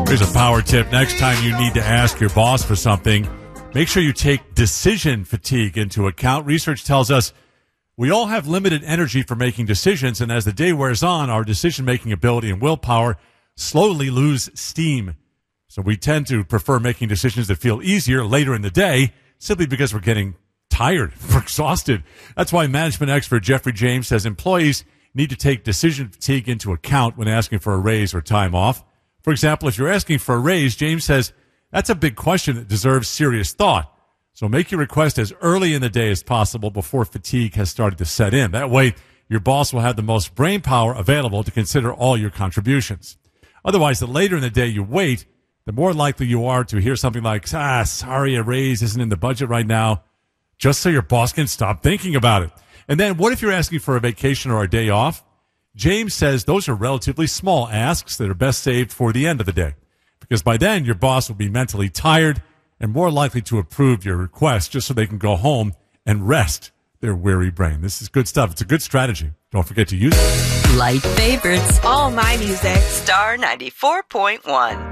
Here's a power tip. Next time you need to ask your boss for something, make sure you take decision fatigue into account. Research tells us we all have limited energy for making decisions, and as the day wears on, our decision-making ability and willpower slowly lose steam. So we tend to prefer making decisions that feel easier later in the day simply because we're getting tired, we're exhausted. That's why management expert Jeffrey James says employees need to take decision fatigue into account when asking for a raise or time off. For example, if you're asking for a raise, James says that's a big question that deserves serious thought. So make your request as early in the day as possible before fatigue has started to set in. That way, your boss will have the most brain power available to consider all your contributions. Otherwise, the later in the day you wait, the more likely you are to hear something like, sorry, a raise isn't in the budget right now, just so your boss can stop thinking about it. And then what if you're asking for a vacation or a day off? James says those are relatively small asks that are best saved for the end of the day, because by then your boss will be mentally tired and more likely to approve your request just so they can go home and rest their weary brain. This is good stuff. It's a good strategy. Don't forget to use it. Light favorites. All my music. Star 94.1.